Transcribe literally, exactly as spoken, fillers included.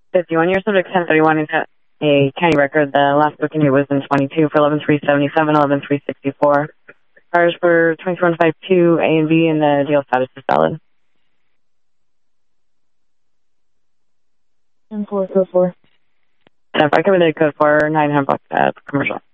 fifty-one years subject ten thirty-one is a county record. The last booking date was in twenty-two for eleven three seventy-seven, eleven three sixty-four. Cars for twenty-one five two A and B, and the deal status is valid. ten four, code four. ten five, cover the code for nine hundred bucks at commercial.